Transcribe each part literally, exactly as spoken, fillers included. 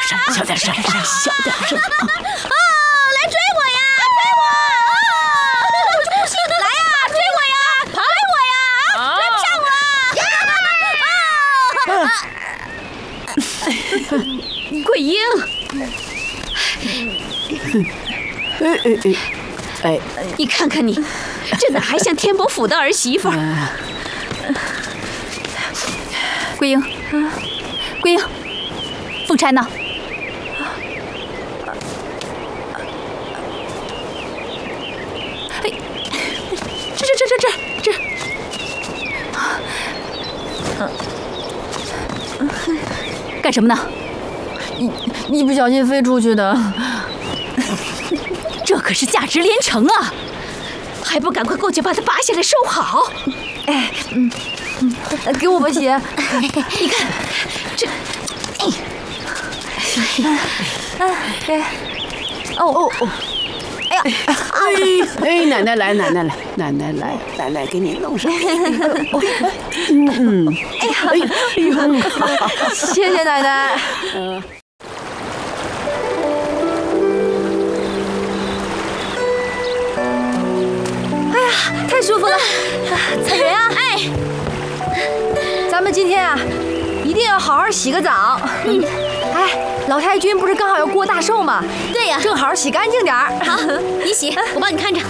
声，小点声，小点声啊！ 啊，来追我呀！追我！啊！我就不信！来呀，追我呀！追我呀！追不上我！ 桂英， 哎哎哎哎， 你看看你，这哪还像天伯府的儿媳妇？桂英，桂英，凤钗呢？哎，这这这这这这，干什么呢？ 一一不小心飞出去的。 这可是价值连城啊！还不赶快过去把它拔下来收好！ 哎，嗯，给我把鞋。 你看，这， 哎，哎，哦哦哦，哎呀， 哎哎，奶奶来，奶奶来，奶奶来，奶奶给你弄上。嗯嗯， 哎呀，哎呦，谢谢奶奶。 嗯。 太舒服了，彩云啊！ 哎， 咱们今天啊，一定要好好洗个澡。嗯，哎，老太君不是刚好要过大寿吗？ 对呀， 正好洗干净点儿。 好，你洗，我帮你看着。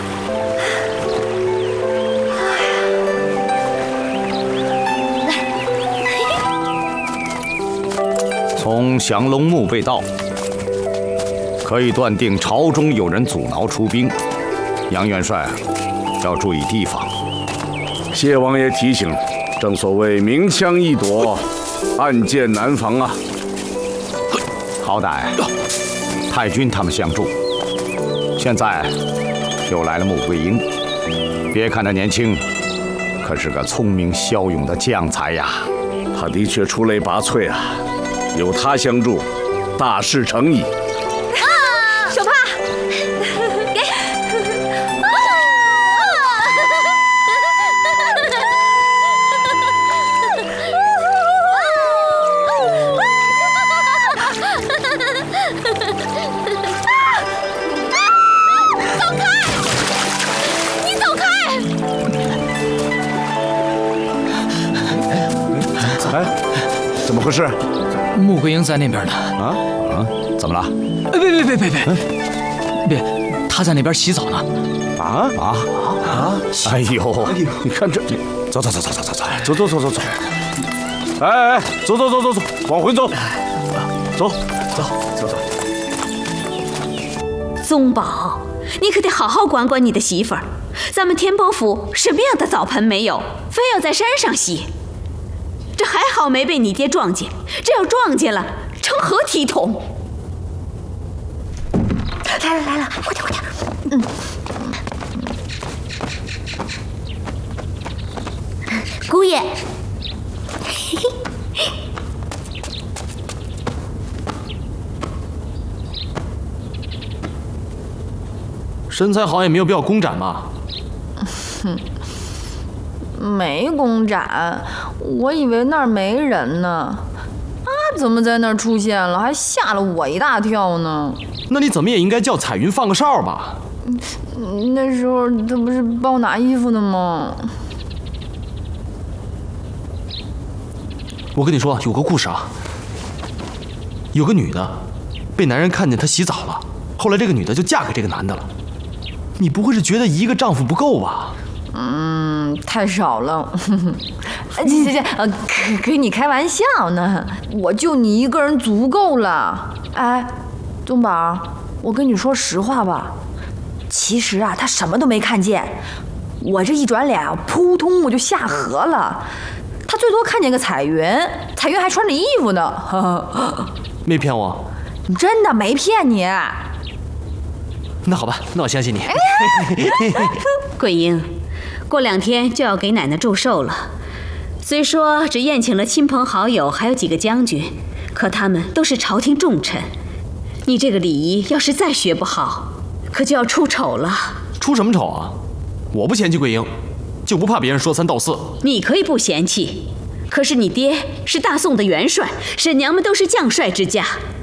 从降龙墓被盗，可以断定朝中有人阻挠出兵。杨元帅要注意提防。 谢王爷提醒，正所谓明枪易躲，暗箭难防啊。 好歹太君他们相助，现在又来了穆桂英。别看他年轻，可是个聪明骁勇的将才呀。 他的确出类拔萃啊，有他相助，大事成矣。 啊，手帕， 给。 哎，怎么回事？ 穆桂英在那边呢。 啊啊！怎么了？ 哎，别别别别别别，她在那边洗澡呢。 啊啊啊！哎呦， 你看这， 走走走走走走走走走走走走。哎哎，走走走走走，往回走，走走走走。 宗宝，你可得好好管管你的媳妇儿。咱们天伯府什么样的澡盆没有，非要在山上洗？这还好没被你爹撞见，这要撞见了，成何体统？ 来了来了，快点快点。嗯。 姑爷， 身材好也没有必要公展嘛。 哼。没公展，我以为那儿没人呢，他怎么在那儿出现了，还吓了我一大跳呢？ 那你怎么也应该叫彩云放个哨吧？ 嗯，那时候他不是帮我拿衣服的吗？ 我跟你说，有个故事啊，有个女的被男人看见她洗澡了，后来这个女的就嫁给这个男的了。你不会是觉得一个丈夫不够吧？ 嗯，太少了。行行行，呃，跟你开玩笑呢，我就你一个人足够了。哎，宗宝，我跟你说实话吧，其实啊，他什么都没看见，我这一转脸啊，扑通我就下河了。他最多看见个彩云，彩云还穿着衣服呢。 没骗我， 真的没骗你。 那好吧，那我相信你。 桂英，过两天就要给奶奶祝寿了。虽说只宴请了亲朋好友，还有几个将军，可他们都是朝廷重臣。你这个礼仪要是再学不好，可就要出丑了。 出什么丑啊？我不嫌弃桂英，就不怕别人说三道四。 你可以不嫌弃，可是你爹是大宋的元帅，婶娘们都是将帅之家，